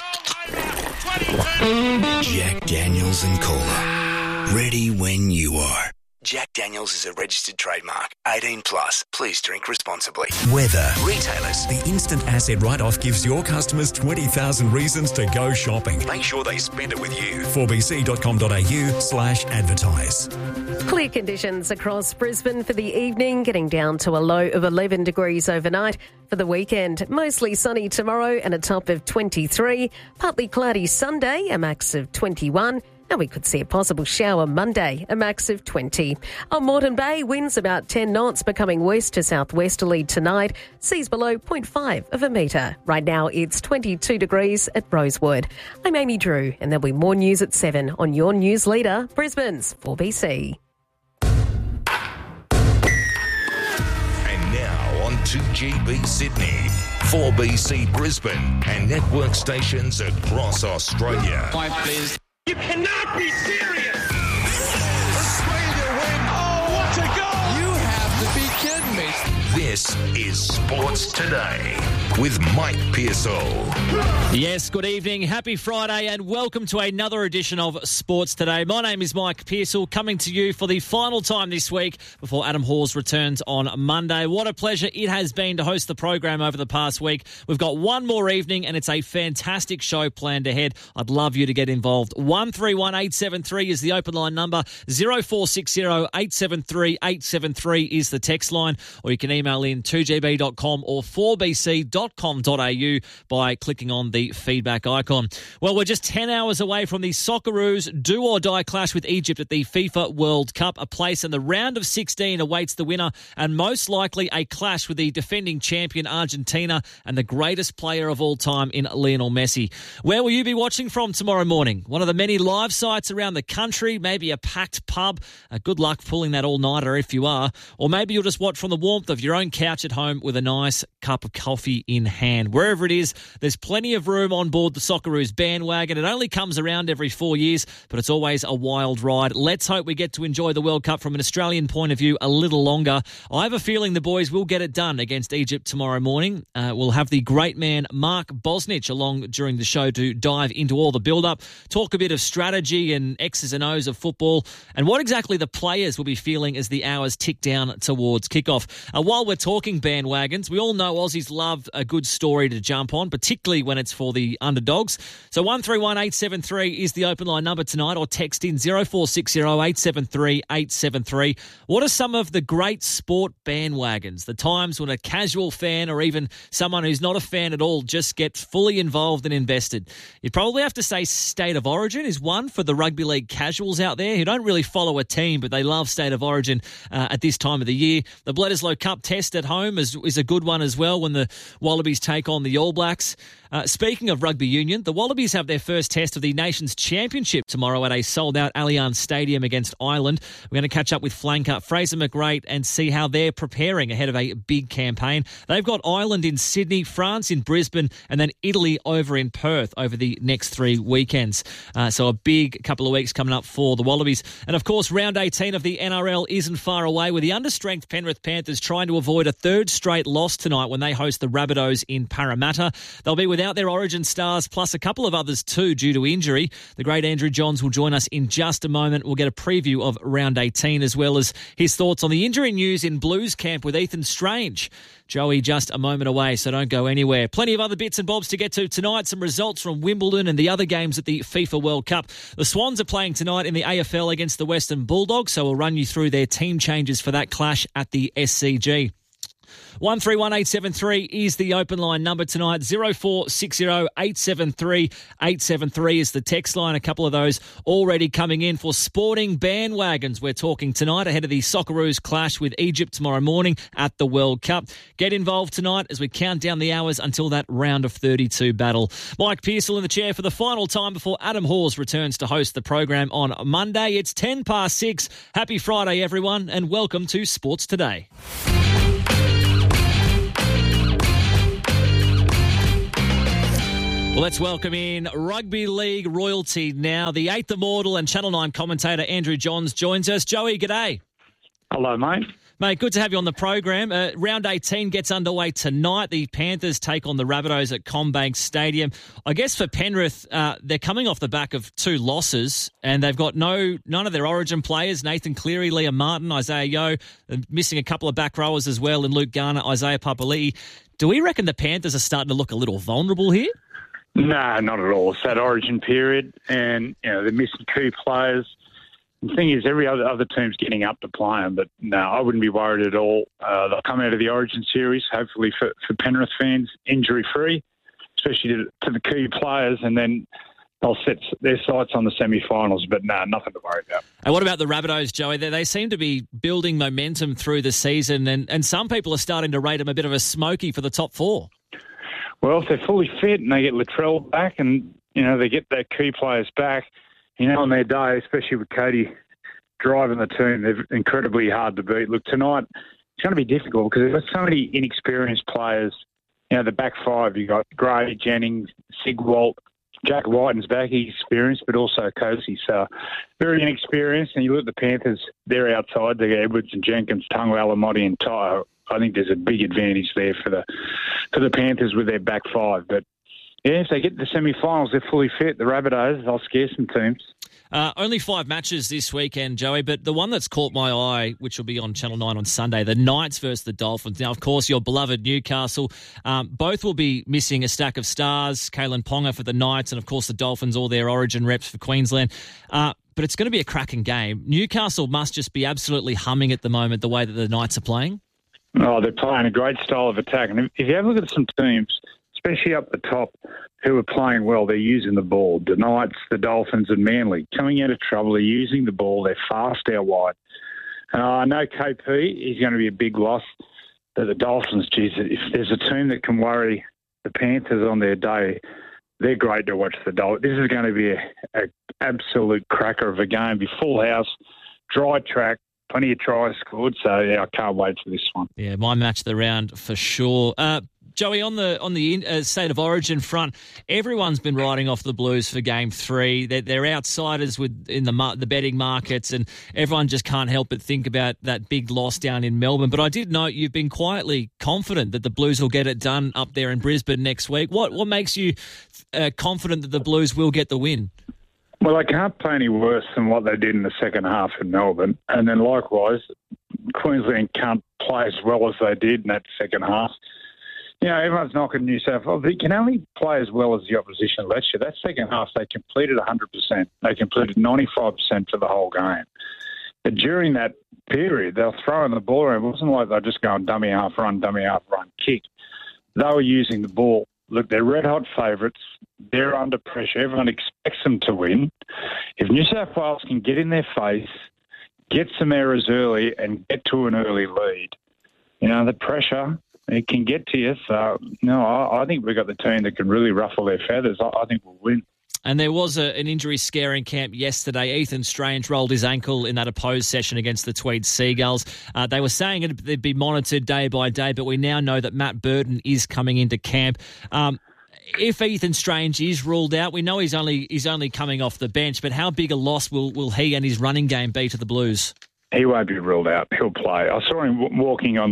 Jack Daniels and Cola. Ready when you are. Jack Daniels is a registered trademark. eighteen plus. Please drink responsibly. Weather. Retailers. The instant asset write-off gives your customers twenty thousand reasons to go shopping. Make sure they spend it with you. four b c dot com dot a u slash advertise. Clear conditions across Brisbane for the evening, getting down to a low of eleven degrees overnight. For the weekend, mostly sunny tomorrow and a top of twenty-three. Partly cloudy Sunday, a max of twenty-one. And we could see a possible shower Monday, a max of twenty. On Moreton Bay, winds about ten knots, becoming west to southwesterly tonight. Seas below zero point five of a metre. Right now, it's twenty-two degrees at Rosewood. I'm Amy Drew, and there'll be more news at seven on your news leader, Brisbane's four B C. And now on two G B Sydney, four B C Brisbane, and network stations across Australia. Five, please. You cannot be serious! Australia win! Oh, what a goal! You have to be kidding me! This is Sports Today with Mike Pearsall. Yes, good evening. Happy Friday and welcome to another edition of Sports Today. My name is Mike Pearsall, coming to you for the final time this week before Adam Hawes returns on Monday. What a pleasure it has been to host the program over the past week. We've got one more evening and it's a fantastic show planned ahead. I'd love you to get involved. one three one eight seven three is the open line number. zero four six zero eight seven three eight seven three is the text line, or you can email in two g b dot com or four b c dot com dot a u by clicking on the feedback icon. Well, we're just ten hours away from the Socceroos do-or-die clash with Egypt at the FIFA World Cup. A place in the round of sixteen awaits the winner, and most likely a clash with the defending champion Argentina and the greatest player of all time in Lionel Messi. Where will you be watching from tomorrow morning? One of the many live sites around the country, maybe a packed pub. Uh, good luck pulling that all-nighter if you are. Or maybe you'll just watch from the warmth of your own couch at home with a nice cup of coffee in hand. Wherever it is, there's plenty of room on board the Socceroos bandwagon. It only comes around every four years, but it's always a wild ride. Let's hope we get to enjoy the World Cup from an Australian point of view a little longer. I have a feeling the boys will get it done against Egypt tomorrow morning. Uh, we'll have the great man Mark Bosnich along during the show to dive into all the build-up, talk a bit of strategy and X's and O's of football, and what exactly the players will be feeling as the hours tick down towards kickoff. Uh, while we're talking bandwagons, we all know Aussies love a good story to jump on, particularly when it's for the underdogs. So one three one eight seven three is the open line number tonight, or text in zero four six zero eight seven three eight seven three. What are some of the great sport bandwagons, the times when a casual fan or even someone who's not a fan at all just gets fully involved and invested? You'd probably have to say State of Origin is one for the rugby league casuals out there who don't really follow a team, but they love State of Origin uh, at this time of the year. The Bledisloe Cup test at home is, is a good one as well when the Wallabies take on the All Blacks. Uh, speaking of rugby union, the Wallabies have their first test of the Nations Championship tomorrow at a sold-out Allianz Stadium against Ireland. We're going to catch up with flanker Fraser McReight and see how they're preparing ahead of a big campaign. They've got Ireland in Sydney, France in Brisbane, and then Italy over in Perth over the next three weekends. Uh, so a big couple of weeks coming up for the Wallabies. And of course, round eighteen of the N R L isn't far away, with the understrength Penrith Panthers trying to avoid avoid a third straight loss tonight when they host the Rabbitohs in Parramatta. They'll be without their Origin stars, plus a couple of others too due to injury. The great Andrew Johns will join us in just a moment. We'll get a preview of round eighteen as well as his thoughts on the injury news in Blues camp with Ethan Strange. Joey just a moment away, so don't go anywhere. Plenty of other bits and bobs to get to tonight. Some results from Wimbledon and the other games at the FIFA World Cup. The Swans are playing tonight in the A F L against the Western Bulldogs, so we'll run you through their team changes for that clash at the S C G. one three one eight seven three is the open line number tonight. zero four six zero eight seven three eight seven three is the text line. A couple of those already coming in for sporting bandwagons. We're talking tonight ahead of the Socceroos clash with Egypt tomorrow morning at the World Cup. Get involved tonight as we count down the hours until that round of thirty-two battle. Mike Pearsall in the chair for the final time before Adam Hawes returns to host the program on Monday. It's ten past six. Happy Friday, everyone, and welcome to Sports Today. Well, let's welcome in Rugby League royalty now. The eighth Immortal and Channel nine commentator Andrew Johns joins us. Joey, g'day. Hello, mate. Mate, good to have you on the program. Uh, round eighteen gets underway tonight. The Panthers take on the Rabbitohs at CommBank Stadium. I guess for Penrith, uh, they're coming off the back of two losses, and they've got no none of their Origin players, Nathan Cleary, Liam Martin, Isaiah Yeo, missing a couple of back rowers as well, and Luke Garner, Isaiah Papali'i. Do we reckon the Panthers are starting to look a little vulnerable here? No, not at all. It's that Origin period, and you know they're missing key players. The thing is, every other other team's getting up to play them, but no, I wouldn't be worried at all. Uh, they'll come out of the Origin series, hopefully for, for Penrith fans, injury-free, especially to, to the key players, and then they'll set their sights on the semi-finals, but no, nothing to worry about. And what about the Rabbitohs, Joey? They, they seem to be building momentum through the season, and, and some people are starting to rate them a bit of a smoky for the top four. Well, if they're fully fit and they get Latrell back and, you know, they get their key players back, you know, on their day, especially with Cody driving the team, they're incredibly hard to beat. Look, tonight, it's going to be difficult because there's so many inexperienced players. You know, the back five, you've got Gray, Jennings, Sigwalt, Jack Whiten's back, he's experienced, but also Cozy. So very inexperienced. And you look at the Panthers, they're outside. They got Edwards and Jenkins, Tungo, Alamotti and Tyre. I think there's a big advantage there for the for the Panthers with their back five. But, yeah, if they get to the semi-finals, they're fully fit. The Rabbitohs, they'll scare some teams. Uh, only five matches this weekend, Joey, but the one that's caught my eye, which will be on Channel nine on Sunday, the Knights versus the Dolphins. Now, of course, your beloved Newcastle. Um, both will be missing a stack of stars, Kalen Ponga for the Knights and, of course, the Dolphins, all their Origin reps for Queensland. Uh, but it's going to be a cracking game. Newcastle must just be absolutely humming at the moment the way that the Knights are playing. Oh, they're playing a great style of attack. And if you have a look at some teams, especially up the top, who are playing well, they're using the ball. The Knights, the Dolphins and Manly, coming out of trouble, they're using the ball. They're fast out wide. Uh, I know K P is going to be a big loss. But the Dolphins, geez, if there's a team that can worry the Panthers on their day, they're great to watch. The Dolphins. This is going to be an absolute cracker of a game. Be full house, dry track. Plenty of tries scored, so yeah, I can't wait for this one. Yeah, my match of the round for sure. Uh, Joey, on the on the uh, State of Origin front, everyone's been writing off the Blues for Game Three. They're, they're outsiders with in the the betting markets, and everyone just can't help but think about that big loss down in Melbourne. But I did note you've been quietly confident that the Blues will get it done up there in Brisbane next week. What what makes you uh, confident that the Blues will get the win? Well, they can't play any worse than what they did in the second half in Melbourne. And then likewise, Queensland can't play as well as they did in that second half. You know, everyone's knocking New South Wales. They can only play as well as the opposition lets you. That second half, they completed one hundred percent. They completed ninety-five percent for the whole game. But during that period, they were throwing the ball around. It wasn't like they were just going dummy half run, dummy half run, kick. They were using the ball. Look, they're red-hot favourites. They're under pressure. Everyone expects them to win. If New South Wales can get in their face, get some errors early and get to an early lead, you know, the pressure, it can get to you. So, no, I, I think we've got the team that can really ruffle their feathers. I, I think we'll win. And there was a, an injury scare in camp yesterday. Ethan Strange rolled his ankle in that opposed session against the Tweed Seagulls. Uh, they were saying it'd, it'd be monitored day by day, but we now know that Matt Burton is coming into camp. Um, if Ethan Strange is ruled out, we know he's only he's only coming off the bench, but how big a loss will, will he and his running game be to the Blues? He won't be ruled out. He'll play. I saw him walking on the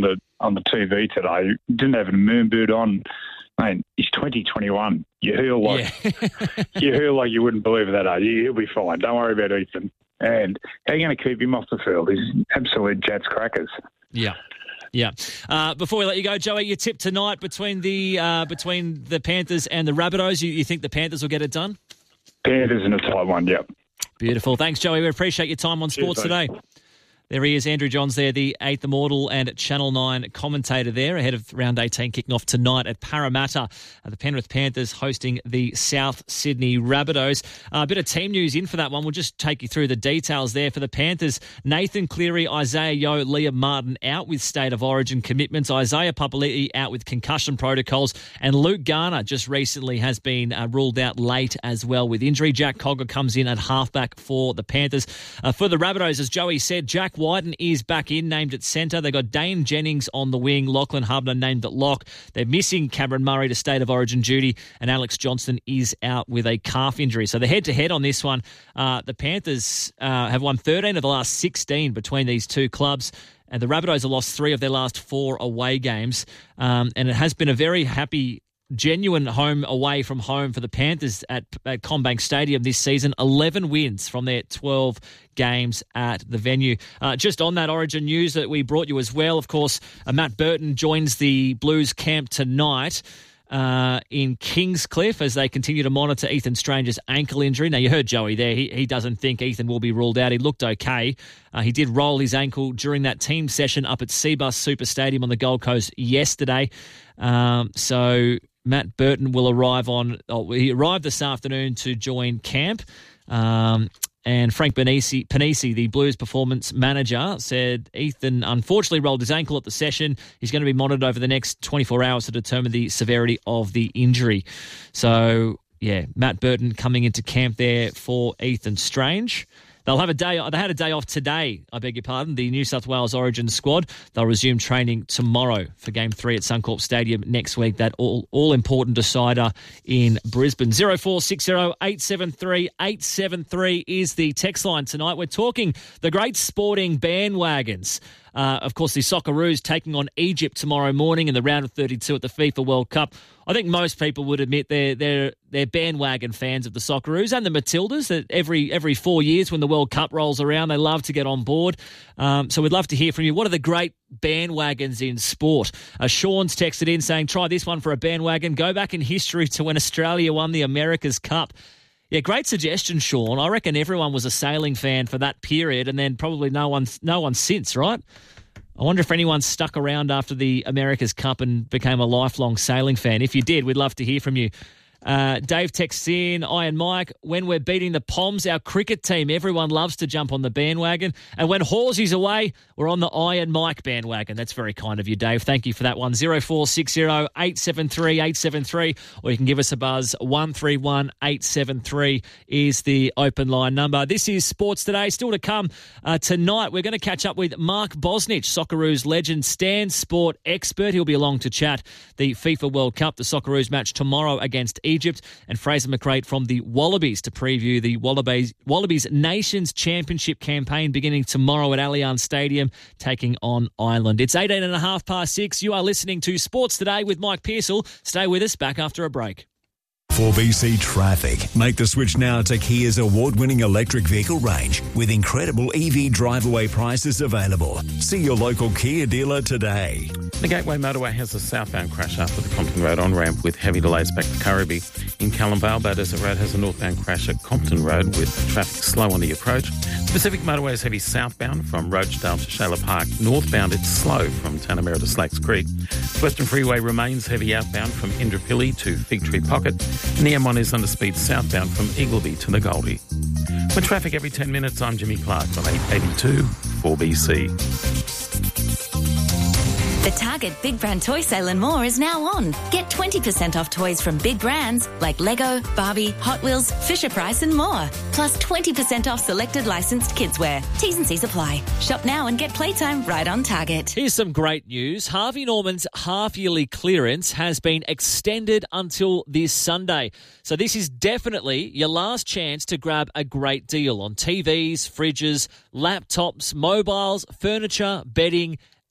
on the T V today. Didn't have a moon boot on. Mate, he's twenty, twenty-one. You heal like yeah. you heal like you wouldn't believe that age. He'll be fine. Don't worry about Ethan. And how are you going to keep him off the field? He's absolute Jats crackers. Yeah. Yeah. Uh, before we let you go, Joey, your tip tonight between the uh, between the Panthers and the Rabbitohs, you, you think the Panthers will get it done? Panthers in a tight one, yep. Beautiful. Thanks, Joey. We appreciate your time on Sports Cheers, today. There he is, Andrew Johns there, the eighth Immortal and Channel nine commentator there, ahead of round eighteen kicking off tonight at Parramatta. Uh, the Penrith Panthers hosting the South Sydney Rabbitohs. Uh, a bit of team news in for that one. We'll just take you through the details there. For the Panthers, Nathan Cleary, Isaiah Yeo, Liam Martin out with state of origin commitments. Isaiah Papali'i out with concussion protocols. And Luke Garner just recently has been uh, ruled out late as well with injury. Jack Cogger comes in at halfback for the Panthers. Uh, for the Rabbitohs, as Joey said, Jack Wyden is back in, named at centre. They've got Dane Jennings on the wing, Lachlan Hubner named at lock. They're missing Cameron Murray to state of origin duty, and Alex Johnston is out with a calf injury. So the head-to-head on this one, uh, the Panthers uh, have won thirteen of the last sixteen between these two clubs. And the Rabbitohs have lost three of their last four away games. Um, and it has been a very happy genuine home away from home for the Panthers at, at CommBank Stadium this season. eleven wins from their twelve games at the venue. Uh, just on that Origin news that we brought you as well, of course, uh, Matt Burton joins the Blues camp tonight uh, in Kingscliff as they continue to monitor Ethan Strange's ankle injury. Now, you heard Joey there. He, he doesn't think Ethan will be ruled out. He looked okay. Uh, he did roll his ankle during that team session up at Seabus Super Stadium on the Gold Coast yesterday. Um, so Matt Burton will arrive on, oh, he arrived this afternoon to join camp. Um, and Frank Panisi, Panisi, the Blues performance manager, said Ethan unfortunately rolled his ankle at the session. He's going to be monitored over the next twenty-four hours to determine the severity of the injury. So, yeah, Matt Burton coming into camp there for Ethan Strange. They'll have a day. They had a day off today, I beg your pardon, the New South Wales Origin squad. They'll resume training tomorrow for Game three at Suncorp Stadium next week. That all, all-important decider in Brisbane. oh four six oh, eight seven three, eight seven three is the text line tonight. We're talking the great sporting bandwagons. Uh, of course, the Socceroos taking on Egypt tomorrow morning in the round of thirty-two at the FIFA World Cup. I think most people would admit they're they're they're bandwagon fans of the Socceroos and the Matildas. That every every four years when the World Cup rolls around, they love to get on board. Um, so we'd love to hear from you. What are the great bandwagons in sport? Uh, Sean's texted in saying, "Try this one for a bandwagon. Go back in history to when Australia won the America's Cup." Yeah, great suggestion, Sean. I reckon everyone was a sailing fan for that period, and then probably no one, no one since, right? I wonder if anyone stuck around after the America's Cup and became a lifelong sailing fan. If you did, we'd love to hear from you. Uh, Dave texts in, Iron Mike, when we're beating the Poms, our cricket team, everyone loves to jump on the bandwagon. And when Hawsey's away, we're on the Iron Mike bandwagon. That's very kind of you, Dave. Thank you for that one. oh four six oh, eight seven three, eight seven three, or you can give us a buzz. one three one, eight seven three is the open line number. This is Sports Today. Still to come uh, tonight, we're going to catch up with Mark Bosnich, Socceroos legend, Stan Sport expert. He'll be along to chat the FIFA World Cup, the Socceroos match tomorrow against Egypt, and Fraser McRae from the Wallabies to preview the Wallabies, Wallabies Nations Championship campaign beginning tomorrow at Allianz Stadium, taking on Ireland. It's eighteen and a half past six. You are listening to Sports Today with Mike Pearsall. Stay with us, back after a break. four B C Traffic. Make the switch now to Kia's award-winning electric vehicle range with incredible E V drive-away prices available. See your local Kia dealer today. The Gateway Motorway has a southbound crash after the Compton Road on-ramp with heavy delays back to Currabee. In Callum-Vale, Desert Road has a northbound crash at Compton Road with traffic slow on the approach. The Pacific Motorway is heavy southbound from Roachdale to Shayla Park. Northbound, it's slow from Tanamera to Slacks Creek. Western Freeway remains heavy outbound from Indooroopilly to Fig Tree Pocket. And the M one is under speed southbound from Eagleby to the Goldie. With traffic every ten minutes, I'm Jimmy Clark on eight eighty-two four B C. The Target Big Brand Toy Sale and more is now on. Get twenty percent off toys from big brands like Lego, Barbie, Hot Wheels, Fisher-Price and more. Plus twenty percent off selected licensed kidswear. T's and C's apply. Shop now and get playtime right on Target. Here's some great news. Harvey Norman's half-yearly clearance has been extended until this Sunday. So this is definitely your last chance to grab a great deal on T Vs, fridges, laptops, mobiles, furniture, bedding,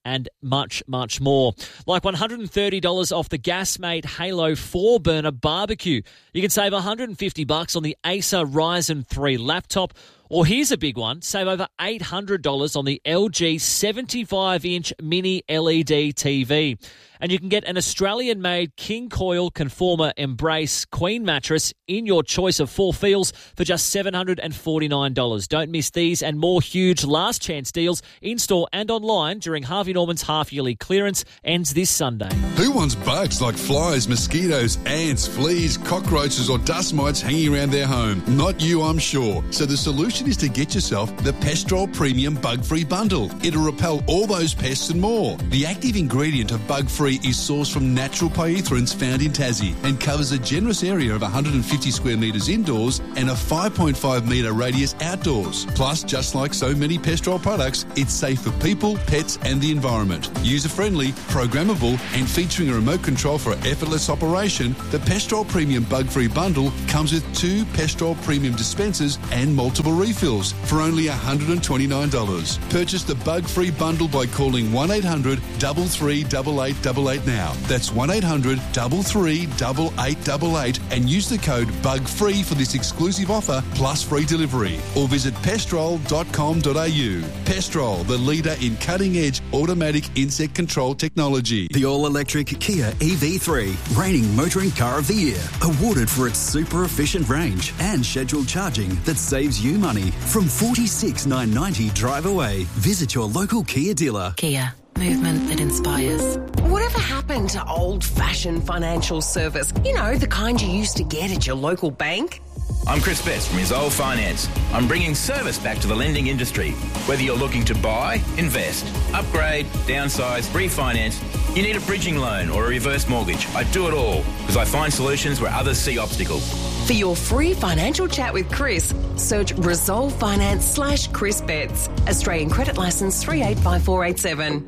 and much, much more. Like one hundred thirty dollars off the Gasmate Halo four burner barbecue. You can save one hundred fifty bucks on the Acer Ryzen three laptop. Or here's a big one, save over eight hundred dollars on the L G seventy-five inch mini L E D T V. And you can get an Australian-made King Coil Conformer Embrace Queen mattress in your choice of four feels for just seven hundred forty-nine dollars. Don't miss these and more huge last chance deals in-store and online during Harvey Norman's half-yearly clearance ends this Sunday. Who wants bugs like flies, mosquitoes, ants, fleas, cockroaches or dust mites hanging around their home? Not you, I'm sure. So the solution is to get yourself the Pestrol Premium Bug-Free Bundle. It'll repel all those pests and more. The active ingredient of Bug-Free is sourced from natural pyrethroins found in Tassie and covers a generous area of one hundred fifty square metres indoors and a five point five metre radius outdoors. Plus, just like so many Pestrol products, it's safe for people, pets and the environment. User-friendly, programmable and featuring a remote control for effortless operation, the Pestrol Premium Bug-Free Bundle comes with two Pestrol Premium dispensers and multiple refills for only one hundred twenty-nine dollars. Purchase the Bug-Free Bundle by calling one eight hundred, three three eight eight eight eight now. That's one eight hundred, three three eight eight eight eight and use the code BUGFREE for this exclusive offer plus free delivery. Or visit pestrol dot com dot a u. Pestrol, the leader in cutting-edge automatic insect control technology. The all-electric Kia E V three, reigning motoring car of the year, awarded for its super efficient range and scheduled charging that saves you money from forty-six thousand nine hundred ninety dollars drive away. Visit your local Kia dealer. Kia, movement that inspires. Whatever happened to old-fashioned financial service? You know, the kind you used to get at your local bank? I'm Chris Best from Isolde Finance. I'm bringing service back to the lending industry. Whether you're looking to buy, invest, upgrade, downsize, refinance, you need a bridging loan or a reverse mortgage, I do it all because I find solutions where others see obstacles. For your free financial chat with Chris, search Resolve Finance slash Chris Betts. Australian Credit Licence three eight five four eight seven.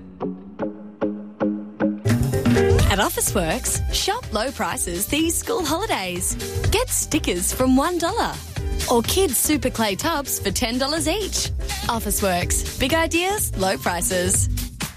At Officeworks, shop low prices these school holidays. Get stickers from one dollar. Or kids' super clay tubs for ten dollars each. Officeworks. Big ideas, low prices.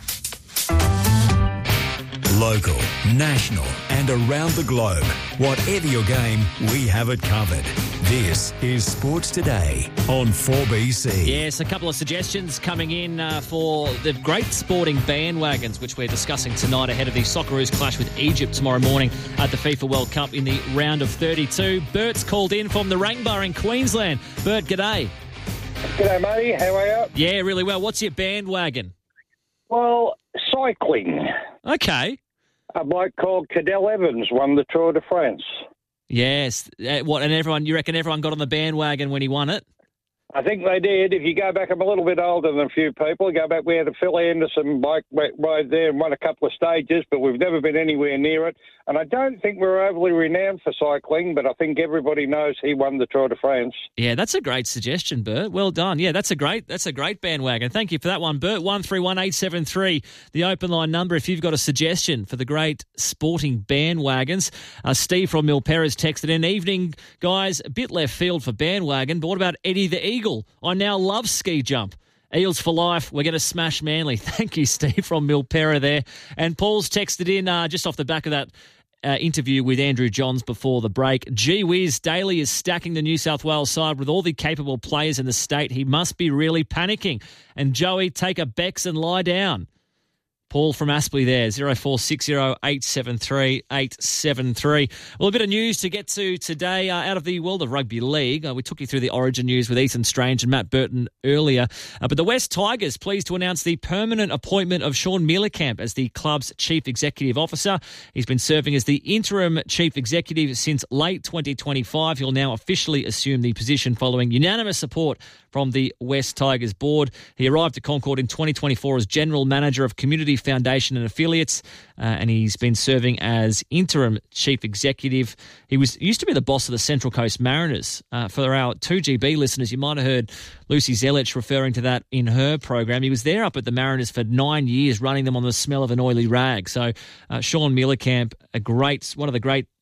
Local, national and around the globe. Whatever your game, we have it covered. This is Sports Today on four B C. Yes, a couple of suggestions coming in uh, for the great sporting bandwagons, which we're discussing tonight ahead of the Socceroos clash with Egypt tomorrow morning at the FIFA World Cup in the round of thirty-two. Bert's called in from the Narangba in Queensland. Bert, g'day. G'day, matey. How are you? Yeah, really well. What's your bandwagon? Well, cycling. Okay. A bloke called Cadel Evans won the Tour de France. Yes. Uh, what? And everyone, you reckon everyone got on the bandwagon when he won it? I think they did. If you go back, I'm a little bit older than a few people. Go back, we had a Phil Anderson bike ride there and won a couple of stages, but we've never been anywhere near it. And I don't think we're overly renowned for cycling, but I think everybody knows he won the Tour de France. Yeah, that's a great suggestion, Bert. Well done. Yeah, that's a great that's a great bandwagon. Thank you for that one, Bert. one three one eight seven three, the open line number if you've got a suggestion for the great sporting bandwagons. Uh, Steve from Milperra has texted in, evening, guys, a bit left field for bandwagon, but what about Eddie the Eagle? I now love ski jump. Eels for life. We're going to smash Manly. Thank you, Steve from Milperra there. And Paul's texted in uh, just off the back of that uh, interview with Andrew Johns before the break. Gee whiz, Daly is stacking the New South Wales side with all the capable players in the state. He must be really panicking. And Joey, take a Bex and lie down. Paul from Aspley there, zero four six zero eight seven three eight seven three. Well, a bit of news to get to today uh, out of the world of rugby league. Uh, we took you through the Origin news with Ethan Strange and Matt Burton earlier. Uh, but the West Tigers pleased to announce the permanent appointment of Sean Mielecamp as the club's chief executive officer. He's been serving as the interim chief executive since late twenty twenty-five. He'll now officially assume the position following unanimous support from the West Tigers board. He arrived at Concord in twenty twenty-four as General Manager of Community Foundation and Affiliates, uh, and he's been serving as Interim Chief Executive. He was used to be the boss of the Central Coast Mariners. Uh, for our two G B listeners, you might have heard Lucy Zelich referring to that in her program. He was there up at the Mariners for nine years, running them on the smell of an oily rag. So uh, Sean Mielecamp, a great, one of the great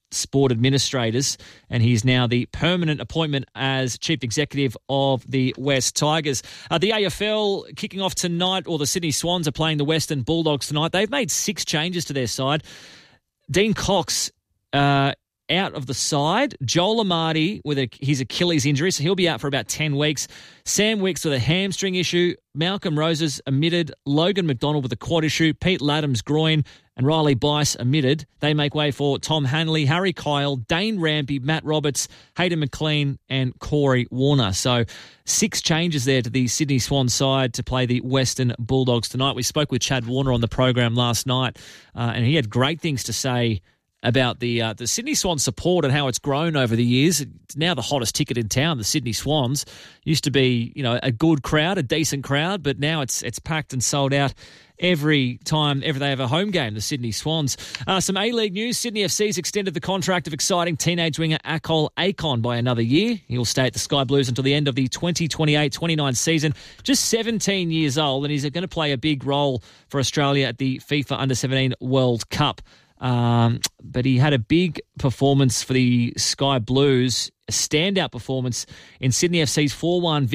sport administrators, and he's now the permanent appointment as chief executive of the West Tigers. Uh, the A F L kicking off tonight, or the Sydney Swans are playing the Western Bulldogs tonight. They've made six changes to their side. Dean Cox uh, out of the side. Joel Amati with a, his Achilles injury, so he'll be out for about ten weeks. Sam Wicks with a hamstring issue. Malcolm Roses omitted. Logan McDonald with a quad issue. Pete Laddam's groin. And Riley Bice omitted. They make way for Tom Hanley, Harry Kyle, Dane Rampy, Matt Roberts, Hayden McLean and Corey Warner. So six changes there to the Sydney Swans side to play the Western Bulldogs tonight. We spoke with Chad Warner on the program last night, uh, and he had great things to say about the uh, the Sydney Swans support and how it's grown over the years. It's now the hottest ticket in town, the Sydney Swans. Used to be, you know, a good crowd, a decent crowd, but now it's it's packed and sold out every time ever they have a home game, the Sydney Swans. Uh, some A-League news. Sydney F C's extended the contract of exciting teenage winger Akol Akon by another year. He will stay at the Sky Blues until the end of the twenty twenty-eight twenty-nine season. Just seventeen years old, and he's going to play a big role for Australia at the FIFA Under seventeen World Cup. Um, but he had a big performance for the Sky Blues, a standout performance in Sydney F C's four one